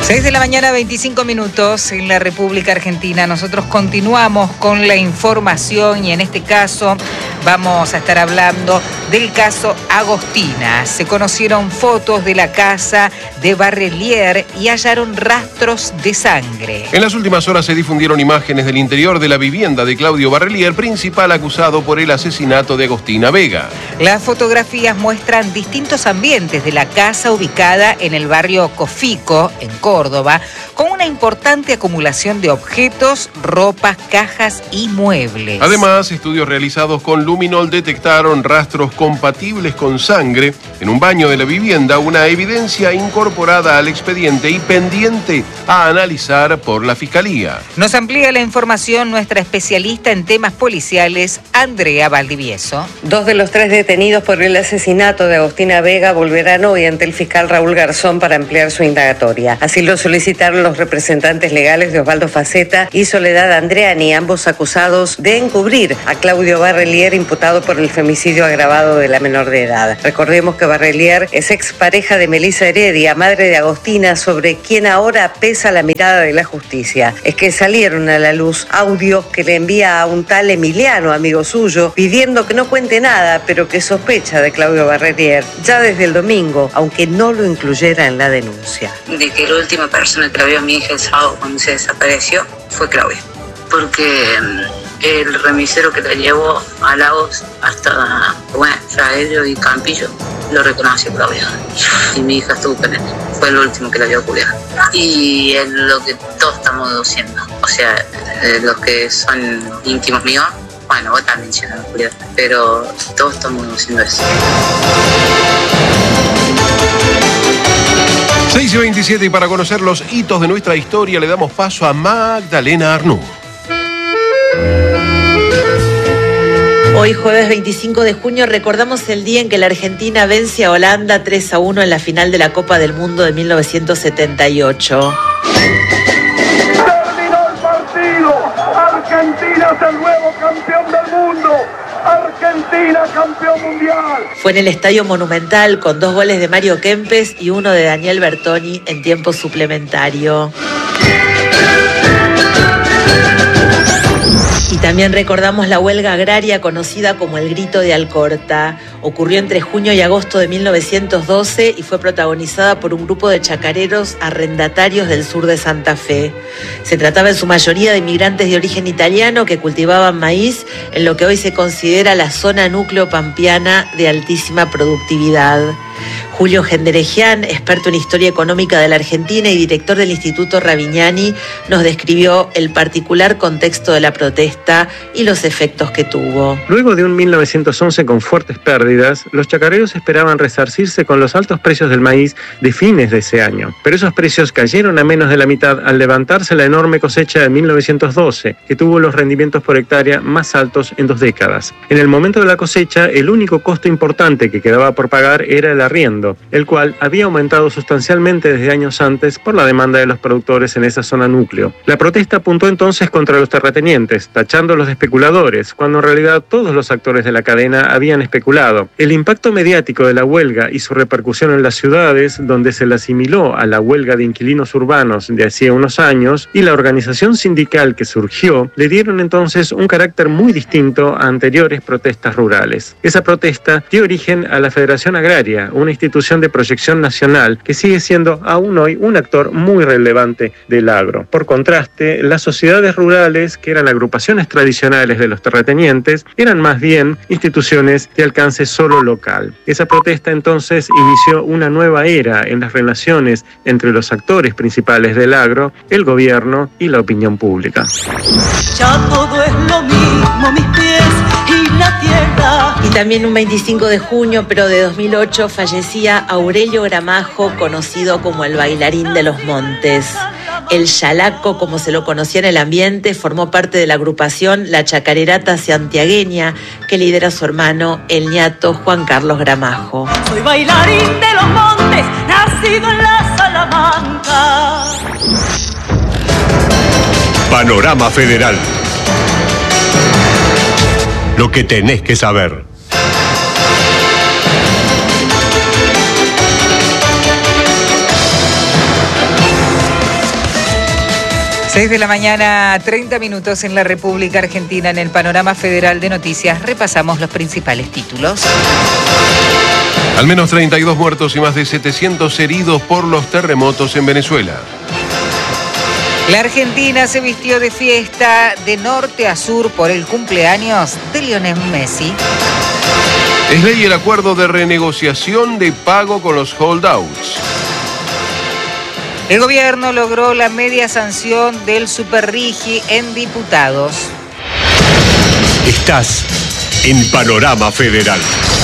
6 de la mañana, 25 minutos en la República Argentina. Nosotros continuamos con la información y en este caso vamos a estar hablando del caso Agostina. Se conocieron fotos de la casa de Barrelier y hallaron rastros de sangre. En las últimas horas se difundieron imágenes del interior de la vivienda de Claudio Barrelier, principal acusado por el asesinato de Agostina Vega. Las fotografías muestran distintos ambientes de la casa ubicada en el barrio Cofico, en Córdoba, con una importante acumulación de objetos, ropas, cajas y muebles. Además, estudios realizados con luminol detectaron rastros compatibles con sangre en un baño de la vivienda, una evidencia incorporada al expediente y pendiente a analizar por la Fiscalía. Nos amplía la información nuestra especialista en temas policiales, Andrea Valdivieso. 2 de los 3 detenidos por el asesinato de Agostina Vega volverán hoy ante el fiscal Raúl Garzón para ampliar su indagatoria. Así lo solicitaron los representantes legales de Osvaldo Faceta y Soledad Andreani, ambos acusados de encubrir a Claudio Barrelier, imputado por el femicidio agravado de la menor de edad. Recordemos que Barrelier es expareja de Melissa Heredia, madre de Agostina, sobre quien ahora pesa la mirada de la justicia. Es que salieron a la luz audios que le envía a un tal Emiliano, amigo suyo, pidiendo que no cuente nada, pero que sospecha de Claudio Barrelier ya desde el domingo, aunque no lo incluyera en la denuncia. De que la última persona que la vio a mi hija el sábado cuando se desapareció fue Claudio, porque el remisero que la llevó a Lagos hasta Fraello y Campillo lo reconoció Claudio, y mi hija estuvo con él, fue el último que la vio culiar. Y es lo que todos estamos deduciendo, o sea, los que son íntimos míos, bueno, vos también mencionas culiar, pero todos estamos deduciendo eso. 6:27 y para conocer los hitos de nuestra historia le damos paso a Magdalena Arnú. Hoy, jueves 25 de junio, recordamos el día en que la Argentina vence a Holanda 3-1 en la final de la Copa del Mundo de 1978. Terminó el partido. Argentina es el nuevo campeón del mundo. Argentina campeón mundial. Fue en el Estadio Monumental con 2 goles de Mario Kempes y 1 de Daniel Bertoni en tiempo suplementario. Y también recordamos la huelga agraria conocida como el Grito de Alcorta. Ocurrió entre junio y agosto de 1912 y fue protagonizada por un grupo de chacareros arrendatarios del sur de Santa Fe. Se trataba en su mayoría de inmigrantes de origen italiano que cultivaban maíz en lo que hoy se considera la zona núcleo pampeana de altísima productividad. Julio Genderegian, experto en historia económica de la Argentina y director del Instituto Ravignani, nos describió el particular contexto de la protesta y los efectos que tuvo. Luego de un 1911 con fuertes pérdidas, los chacareros esperaban resarcirse con los altos precios del maíz de fines de ese año. Pero esos precios cayeron a menos de la mitad al levantarse la enorme cosecha de 1912, que tuvo los rendimientos por hectárea más altos en 2 décadas. En el momento de la cosecha, el único costo importante que quedaba por pagar era el arriendo, el cual había aumentado sustancialmente desde años antes por la demanda de los productores en esa zona núcleo. La protesta apuntó entonces contra los terratenientes, tachándolos de especuladores, cuando en realidad todos los actores de la cadena habían especulado. El impacto mediático de la huelga y su repercusión en las ciudades, donde se la asimiló a la huelga de inquilinos urbanos de hacía unos años, y la organización sindical que surgió, le dieron entonces un carácter muy distinto a anteriores protestas rurales. Esa protesta dio origen a la Federación Agraria, una institución de proyección nacional que sigue siendo aún hoy un actor muy relevante del agro. Por contraste, las sociedades rurales, que eran agrupaciones tradicionales de los terratenientes, eran más bien instituciones de alcance solo local. Esa protesta entonces inició una nueva era en las relaciones entre los actores principales del agro, el gobierno y la opinión pública. Ya todo es lo mismo, mis pies y la tierra. Y también un 25 de junio, pero de 2008, fallecía Aurelio Gramajo, conocido como el bailarín de los montes. El Yalaco, como se lo conocía en el ambiente, formó parte de la agrupación La Chacarerata Santiagueña, que lidera su hermano, el ñato Juan Carlos Gramajo. Soy bailarín de los montes, nacido en la Salamanca. Panorama Federal. Lo que tenés que saber. 6 de la mañana, 30 minutos en la República Argentina. En el panorama federal de noticias repasamos los principales títulos. Al menos 32 muertos y más de 700 heridos por los terremotos en Venezuela. La Argentina se vistió de fiesta de norte a sur por el cumpleaños de Lionel Messi. Es ley el acuerdo de renegociación de pago con los holdouts. El gobierno logró la media sanción del Superrigi en diputados. Estás en Panorama Federal.